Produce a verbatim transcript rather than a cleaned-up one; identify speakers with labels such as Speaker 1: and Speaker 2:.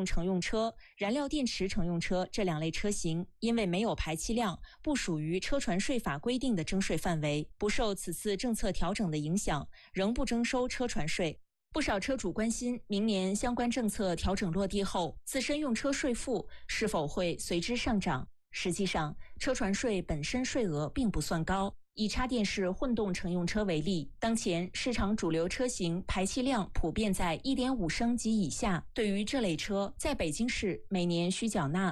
Speaker 1: 动乘用车、燃料电池乘用车这两类车型，因为没有排气量，不属于车船税法规定的征税范围，不受此次政策调整的影响，仍不征收车船税。不少车主关心，明年相关政策调整落地后，自身用车税负是否会随之上涨？实际上，车船税本身税额并不算高。以插电式混动乘用车为例，当前市场主流车型排气量普遍在 一点五升及以下，对于这类车，在北京市每年需缴纳